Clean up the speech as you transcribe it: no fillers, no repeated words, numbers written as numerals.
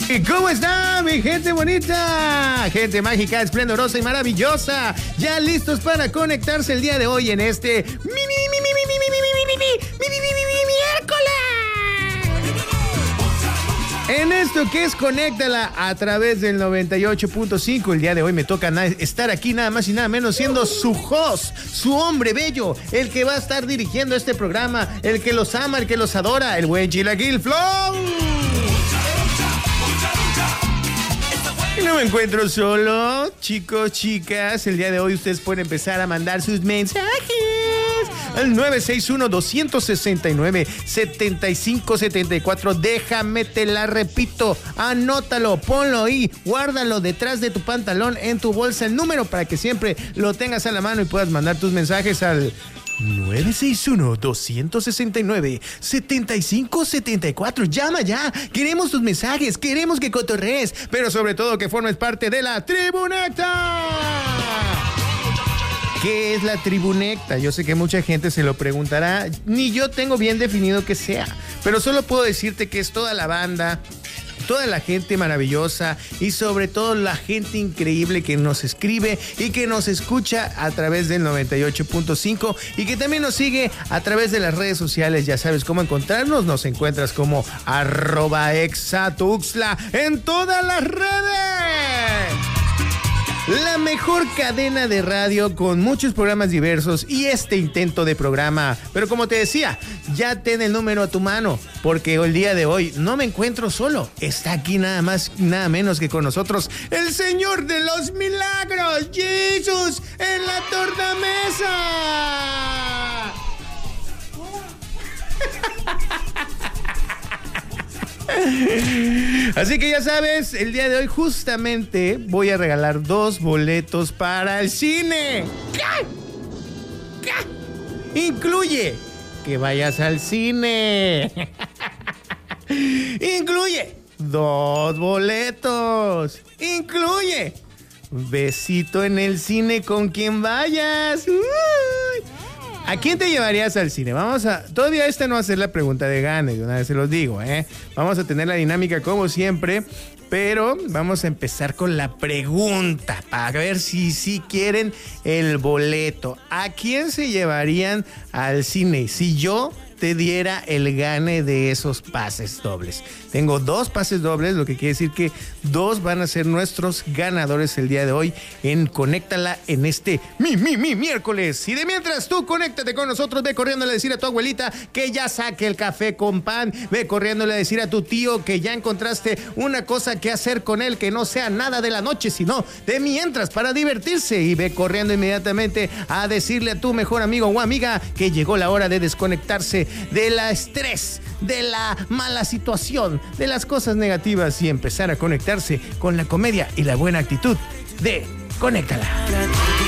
¿Y cómo está mi gente bonita? Gente mágica, esplendorosa y maravillosa. Ya listos para conectarse el día de hoy en este miércoles. En esto que es Conéctala a través del 98.5. El día de hoy me toca estar aquí nada más y nada menos siendo su host, su hombre bello, el que va a estar dirigiendo este programa, el que los ama, el que los adora, el buen Chilaquil Flow. Y no me encuentro solo, chicos, chicas. El día de hoy ustedes pueden empezar a mandar sus mensajes al 961-269-7574. Déjame, te la repito, anótalo, ponlo ahí, guárdalo detrás de tu pantalón, en tu bolsa, el número para que siempre lo tengas a la mano y puedas mandar tus mensajes al 961-269-7574. Llama ya. Queremos tus mensajes, queremos que cotorrees, pero sobre todo que formes parte de la Tribunecta. ¿Qué es la Tribunecta? Yo sé que mucha gente se lo preguntará. Ni yo tengo bien definido qué sea, pero solo puedo decirte que es toda la banda, toda la gente maravillosa y sobre todo la gente increíble que nos escribe y que nos escucha a través del 98.5 y que también nos sigue a través de las redes sociales. Ya sabes cómo encontrarnos. Nos encuentras como @exatuxla en todas las redes. La mejor cadena de radio con muchos programas diversos y este intento de programa. Pero como te decía, ya ten el número a tu mano, porque el día de hoy no me encuentro solo. Está aquí nada más, nada menos que con nosotros el Señor de los Milagros, Jesús, en la tornamesa. Así que ya sabes, el día de hoy justamente voy a regalar 2 boletos para el cine. ¿Qué? Incluye que vayas al cine. Incluye 2 boletos. Incluye besito en el cine con quien vayas. ¿A quién te llevarías al cine? Todavía esta no va a ser la pregunta de gane, de una vez se los digo, ¿eh? Vamos a tener la dinámica como siempre, pero vamos a empezar con la pregunta para ver si quieren el boleto. ¿A quién se llevarían al cine si yo te diera el gane de esos pases dobles? Tengo 2 pases dobles, lo que quiere decir que 2 van a ser nuestros ganadores el día de hoy en Conéctala en este miércoles. Y de mientras tú conéctate con nosotros, ve corriéndole a decir a tu abuelita que ya saque el café con pan, ve corriéndole a decir a tu tío que ya encontraste una cosa que hacer con él que no sea nada de la noche, sino de mientras para divertirse, y ve corriendo inmediatamente a decirle a tu mejor amigo o amiga que llegó la hora de desconectarse del estrés, de la mala situación, de las cosas negativas y empezar a conectarse con la comedia y la buena actitud de Conéctala.